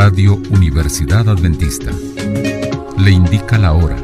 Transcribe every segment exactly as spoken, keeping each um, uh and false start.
Radio Universidad Adventista. Le indica la hora.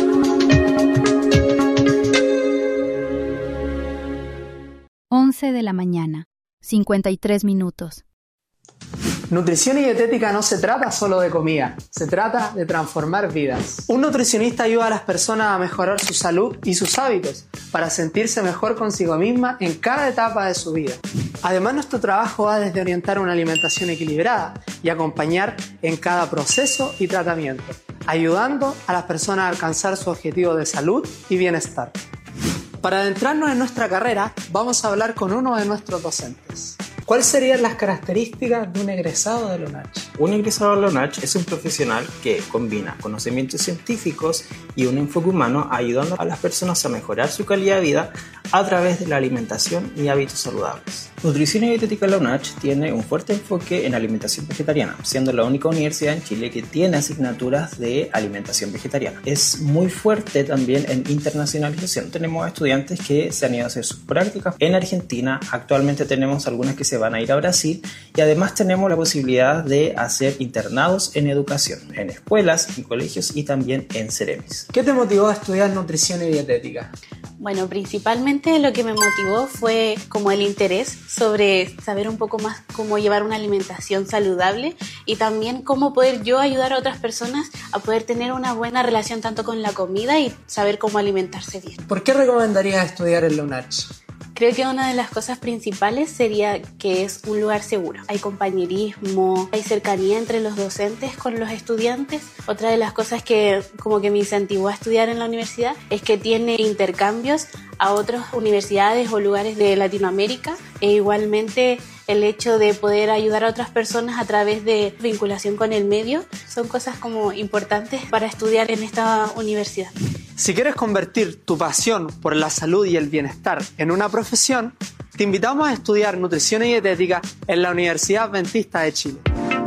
once de la mañana, cincuenta y tres minutos. Nutrición y dietética no se trata solo de comida, se trata de transformar vidas. Un nutricionista ayuda a las personas a mejorar su salud y sus hábitos para sentirse mejor consigo misma en cada etapa de su vida. Además, nuestro trabajo va desde orientar una alimentación equilibrada y acompañar en cada proceso y tratamiento, ayudando a las personas a alcanzar su objetivo de salud y bienestar. Para adentrarnos en nuestra carrera, vamos a hablar con uno de nuestros docentes. ¿Cuáles serían las características de un egresado de la U N A C H? Un egresado de la U N A C H es un profesional que combina conocimientos científicos y un enfoque humano, ayudando a las personas a mejorar su calidad de vida a través de la alimentación y hábitos saludables. Nutrición y Dietética de la U N A C H tiene un fuerte enfoque en alimentación vegetariana, siendo la única universidad en Chile que tiene asignaturas de alimentación vegetariana. Es muy fuerte también en internacionalización. Tenemos estudiantes que se han ido a hacer sus prácticas en Argentina. Actualmente tenemos algunas que se van a ir a Brasil, y además tenemos la posibilidad de hacer internados en educación, en escuelas, en colegios y también en Ceremis. ¿Qué te motivó a estudiar nutrición y dietética? Bueno, principalmente lo que me motivó fue como el interés sobre saber un poco más cómo llevar una alimentación saludable y también cómo poder yo ayudar a otras personas a poder tener una buena relación tanto con la comida y saber cómo alimentarse bien. ¿Por qué recomendarías estudiar en la U N A C H? Creo que una de las cosas principales sería que es un lugar seguro. Hay compañerismo, hay cercanía entre los docentes con los estudiantes. Otra de las cosas que como que me incentivó a estudiar en la universidad es que tiene intercambios a otras universidades o lugares de Latinoamérica, e igualmente el hecho de poder ayudar a otras personas a través de vinculación con el medio son cosas como importantes para estudiar en esta universidad. Si quieres convertir tu pasión por la salud y el bienestar en una profesión, te invitamos a estudiar nutrición y dietética en la Universidad Adventista de Chile.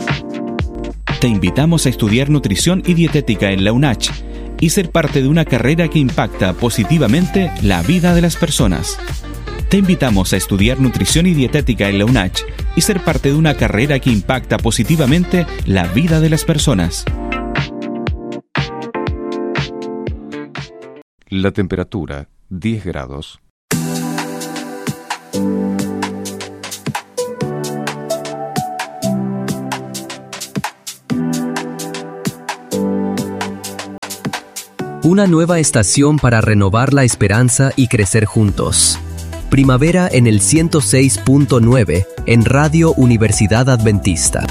Te invitamos a estudiar nutrición y dietética en la U N A C H y ser parte de una carrera que impacta positivamente la vida de las personas. Te invitamos a estudiar nutrición y dietética en la U N A C H y ser parte de una carrera que impacta positivamente la vida de las personas. La temperatura, diez grados. Una nueva estación para renovar la esperanza y crecer juntos. Primavera en el ciento seis punto nueve en Radio Universidad Adventista.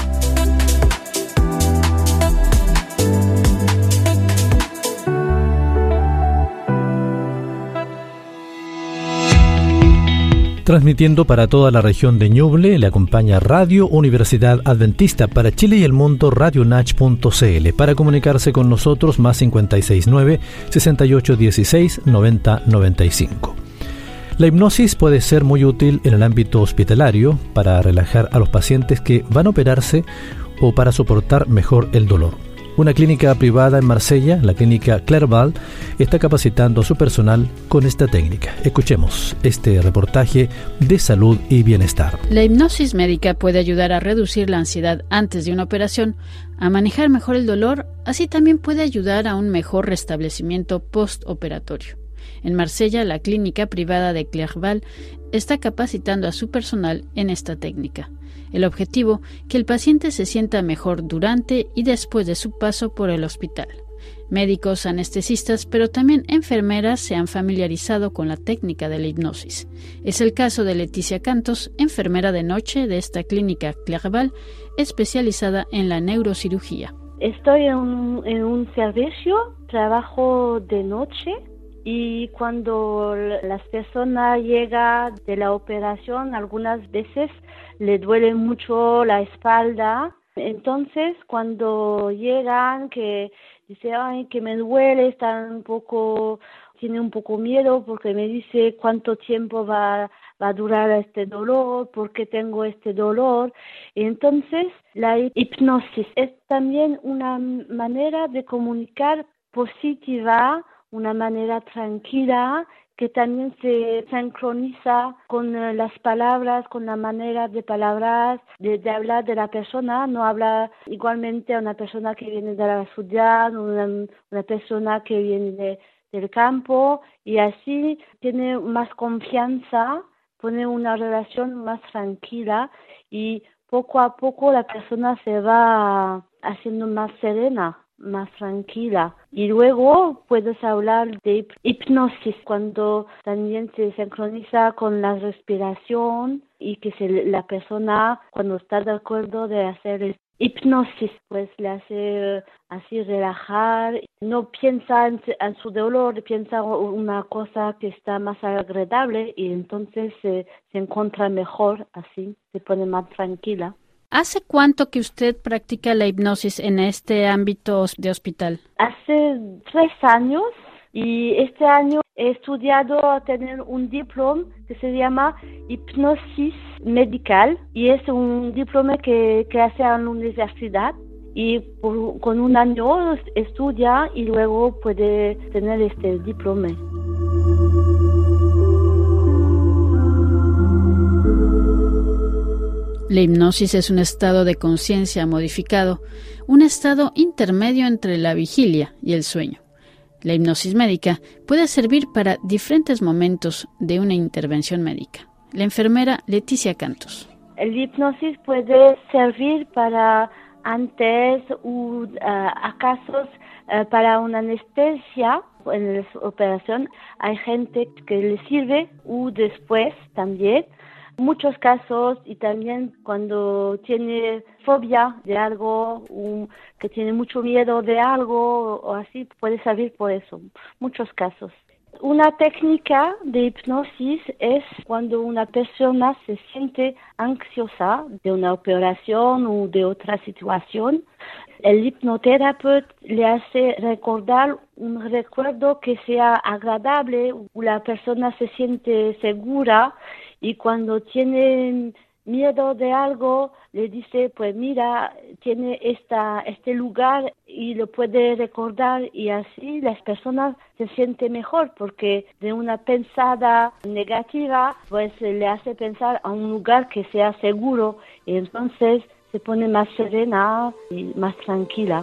Transmitiendo para toda la región de Ñuble, le acompaña Radio Universidad Adventista para Chile y el mundo, radio n a c h punto c l. Para comunicarse con nosotros, más cincuenta y seis nueve, sesenta y ocho dieciséis, noventa noventa y cinco. La hipnosis puede ser muy útil en el ámbito hospitalario para relajar a los pacientes que van a operarse o para soportar mejor el dolor. Una clínica privada en Marsella, la clínica Clerval, está capacitando a su personal con esta técnica. Escuchemos este reportaje de salud y bienestar. La hipnosis médica puede ayudar a reducir la ansiedad antes de una operación, a manejar mejor el dolor, así también puede ayudar a un mejor restablecimiento postoperatorio. En Marsella, la clínica privada de Clerval está capacitando a su personal en esta técnica. El objetivo, que el paciente se sienta mejor durante y después de su paso por el hospital. Médicos, anestesistas, pero también enfermeras se han familiarizado con la técnica de la hipnosis. Es el caso de Leticia Cantos, enfermera de noche de esta clínica Clerval, especializada en la neurocirugía. Estoy en un, en un servicio, trabajo de noche. Y cuando las personas llegan de la operación, algunas veces le duele mucho la espalda. Entonces, cuando llegan, que dice, ay, que me duele, están un poco, tiene un poco miedo porque me dice cuánto tiempo va, va a durar este dolor, por qué tengo este dolor. Entonces, la hipnosis es también una manera de comunicar positiva, una manera tranquila que también se sincroniza con uh, las palabras, con la manera de palabras, de, de hablar de la persona. No habla igualmente a una persona que viene de la ciudad, una, una persona que viene de, del campo, y así tiene más confianza, pone una relación más tranquila, y poco a poco la persona se va haciendo más serena, más tranquila. Y luego puedes hablar de hipnosis, cuando también se sincroniza con la respiración y que se, la persona, cuando está de acuerdo de hacer hipnosis, pues le hace así relajar, no piensa en, en su dolor, piensa una cosa que está más agradable, y entonces se, se encuentra mejor así, se pone más tranquila. ¿Hace cuánto que usted practica la hipnosis en este ámbito de hospital? Hace tres años, y este año he estudiado a tener un diploma que se llama hipnosis medical, y es un diploma que, que hace en la universidad, y por, con un año estudia y luego puede tener este diploma. La hipnosis es un estado de conciencia modificado, un estado intermedio entre la vigilia y el sueño. La hipnosis médica puede servir para diferentes momentos de una intervención médica. La enfermera Leticia Cantos. El hipnosis puede servir para antes o uh, a casos uh, para una anestesia en la operación. Hay gente que le sirve, o después también. Muchos casos, y también cuando tiene fobia de algo, um, que tiene mucho miedo de algo o así, puede servir por eso. Muchos casos. Una técnica de hipnosis es cuando una persona se siente ansiosa de una operación o de otra situación. El hipnoterapeuta le hace recordar un recuerdo que sea agradable, o la persona se siente segura, y cuando tiene miedo de algo, le dice, pues mira, tiene esta, este lugar, y lo puede recordar, y así las personas se sienten mejor, porque de una pensada negativa, pues le hace pensar a un lugar que sea seguro, y entonces se pone más serena y más tranquila.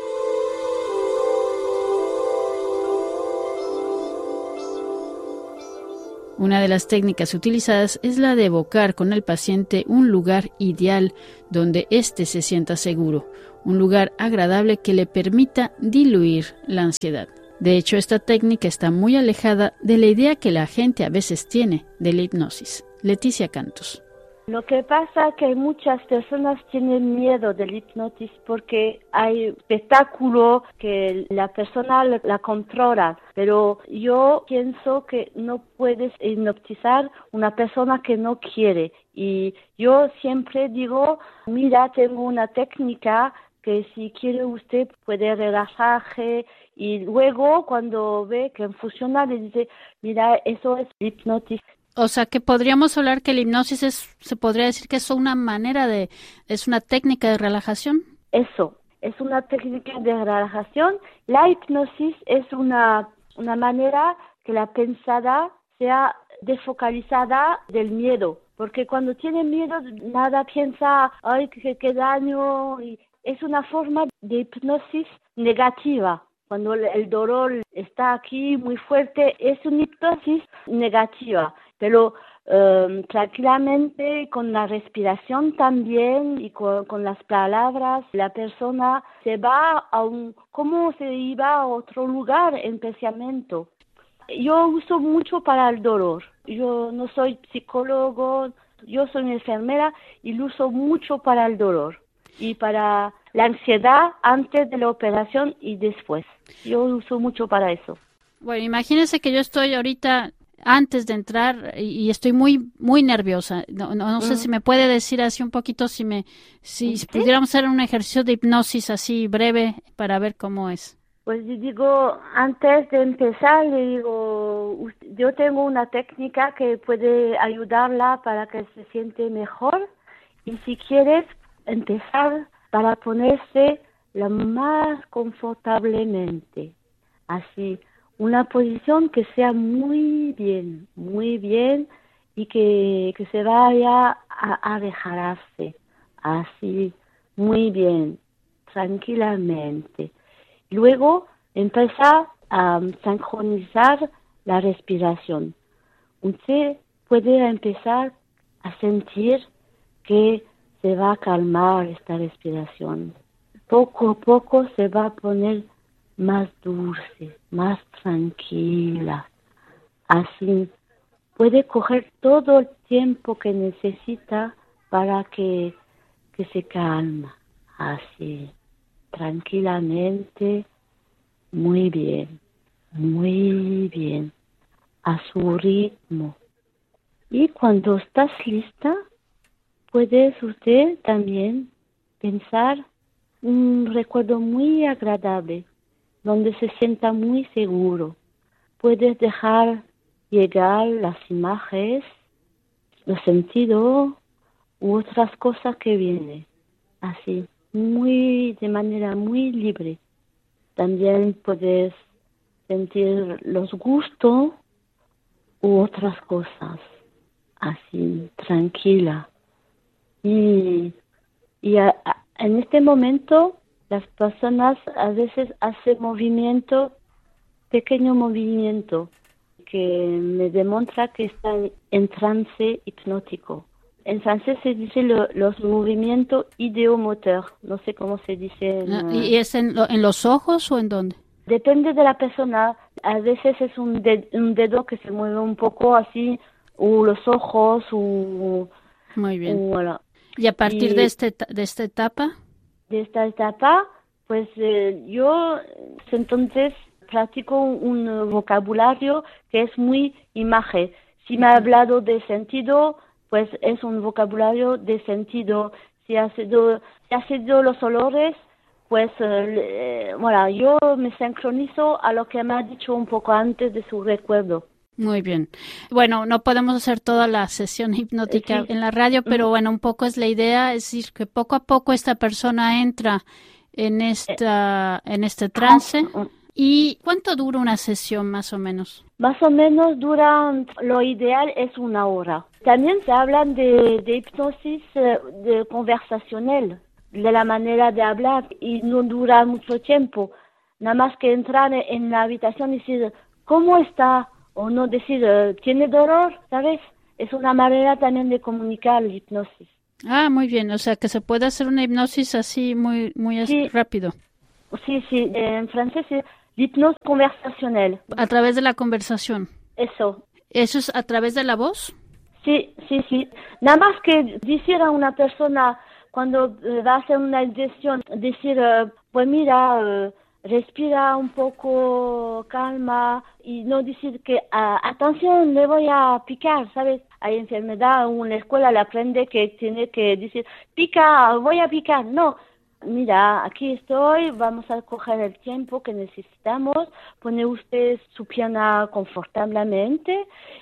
Una de las técnicas utilizadas es la de evocar con el paciente un lugar ideal donde éste se sienta seguro, un lugar agradable que le permita diluir la ansiedad. De hecho, esta técnica está muy alejada de la idea que la gente a veces tiene de la hipnosis. Leticia Cantos. Lo que pasa es que muchas personas tienen miedo del hipnosis porque hay espectáculo que la persona la controla, pero yo pienso que no puedes hipnotizar una persona que no quiere, y yo siempre digo, mira, tengo una técnica que si quiere usted puede relajarse, y luego cuando ve que funciona le dice, mira, eso es hipnosis. O sea, que podríamos hablar que la hipnosis es, se podría decir que es una manera de, es una técnica de relajación. Eso, es una técnica de relajación. La hipnosis es una, una manera que la pensada sea desfocalizada del miedo, porque cuando tiene miedo, nada piensa, ay, qué, qué daño, y es una forma de hipnosis negativa. Cuando el dolor está aquí muy fuerte, es una hipnosis negativa. Pero um, tranquilamente, con la respiración también y con, con las palabras, la persona se va a un, como se iba a otro lugar en pensamiento. Yo uso mucho para el dolor. Yo no soy psicólogo, yo soy una enfermera y lo uso mucho para el dolor y para la ansiedad antes de la operación y después. Yo uso mucho para eso. Bueno, imagínese que yo estoy ahorita antes de entrar y estoy muy muy nerviosa. No, no, no sé mm. si me puede decir así un poquito, si me si ¿Sí? pudiéramos hacer un ejercicio de hipnosis así breve para ver cómo es. Pues yo digo, antes de empezar, le digo, yo tengo una técnica que puede ayudarla para que se siente mejor, y si quieres empezar para ponerse lo más confortablemente, así, una posición que sea muy bien, muy bien y que, que se vaya a, a dejarse así, muy bien, tranquilamente. Luego empezar a sincronizar la respiración. Usted puede empezar a sentir que se va a calmar esta respiración. Poco a poco se va a poner más dulce, más tranquila. Así puede coger todo el tiempo que necesita para que, que se calma. Así, tranquilamente, muy bien, muy bien, a su ritmo. Y cuando estás lista, puedes usted también pensar un recuerdo muy agradable, donde se sienta muy seguro. Puedes dejar llegar las imágenes, los sentidos u otras cosas que vienen, así, muy de manera muy libre. También puedes sentir los gustos u otras cosas, así, tranquila. Y, y a, a, en este momento las personas a veces hacen movimiento, pequeño movimiento, que me demuestra que están en trance hipnótico. En francés se dice lo, los movimientos ideomotor, no sé cómo se dice. En, ¿Y es en, lo, en los ojos o en dónde? Depende de la persona. A veces es un, de, un dedo que se mueve un poco así, o los ojos, o... Muy bien. O, voilà. ¿Y a partir y, de, este, de esta etapa? De esta etapa, pues eh, yo entonces practico un, un vocabulario que es muy imagen. Si me ha hablado de sentido, pues es un vocabulario de sentido. Si ha sido, si ha sido los olores, pues eh, bueno, yo me sincronizo a lo que me ha dicho un poco antes de su recuerdo. Muy bien. Bueno, no podemos hacer toda la sesión hipnótica sí. en la radio, pero bueno, un poco es la idea, es decir, que poco a poco esta persona entra en esta en este trance. ¿Y cuánto dura una sesión más o menos? Más o menos dura, lo ideal es una hora. También se hablan de, de hipnosis de conversacional, de la manera de hablar, y no dura mucho tiempo. Nada más que entrar en la habitación y decir, ¿cómo está? O no decir, ¿tiene dolor? ¿Sabes? Es una manera también de comunicar la hipnosis. Ah, muy bien. O sea, que se puede hacer una hipnosis así muy muy sí. rápido. Sí, sí. En francés es hipnosis conversacional. A través de la conversación. Eso. ¿Eso es a través de la voz? Sí, sí, sí. Nada más que decir a una persona cuando va a hacer una inyección, decir, uh, pues mira... Uh, respira un poco, calma, y no decir que, uh, atención, le voy a picar, ¿sabes? Hay enfermedad, en la escuela le aprende que tiene que decir, pica, voy a picar. No, mira, aquí estoy, vamos a coger el tiempo que necesitamos, pone usted su pierna confortablemente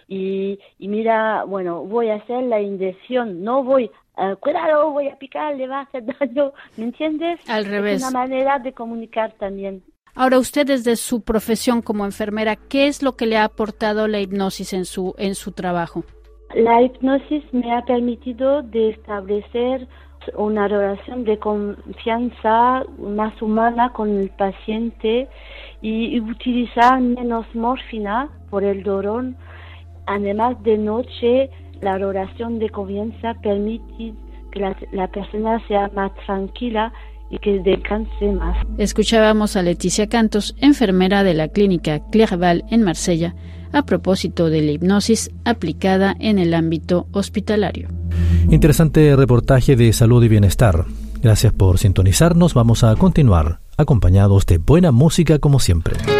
y, y mira, bueno, voy a hacer la inyección, no voy Uh, cuidado, voy a picar, le va a hacer daño, ¿me entiendes? Al revés. Es una manera de comunicar también. Ahora, usted desde su profesión como enfermera, ¿qué es lo que le ha aportado la hipnosis en su en su trabajo? La hipnosis me ha permitido de establecer una relación de confianza más humana con el paciente y, y utilizar menos morfina por el dolor. Además, de noche, la relación de confianza permite que la, la persona sea más tranquila y que descanse más. Escuchábamos a Leticia Cantos, enfermera de la clínica Clerval en Marsella, a propósito de la hipnosis aplicada en el ámbito hospitalario. Interesante reportaje de salud y bienestar. Gracias por sintonizarnos. Vamos a continuar acompañados de buena música como siempre.